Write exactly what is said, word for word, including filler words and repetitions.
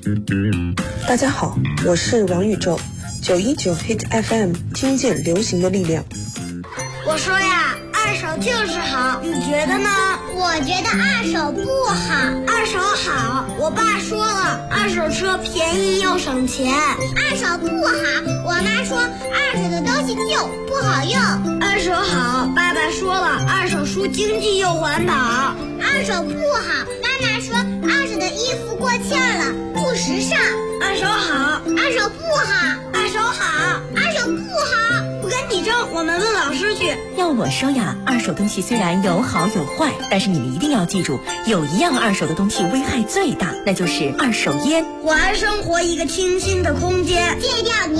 大家好，我是王宇宙，九一九 Hit F M 听见流行的力量。 我说呀，二手就是好，你觉得呢？ 我觉得二手不好。 二手好，我爸说了，二手车便宜又省钱。 二手不好，我妈说二手的东西旧不好用。 二手好，爸爸说了，二手书经济又环保。 二手不好，妈妈说二手的衣服过气了，不时尚。 二手好， 二手不好， 二手好， 二手不好。 不跟你争，我们问老师去。 要我说呀，二手东西虽然有好有坏，但是你们一定要记住，有一样二手的东西危害最大，那就是二手烟。 还生活一个清新的空间， 戒掉你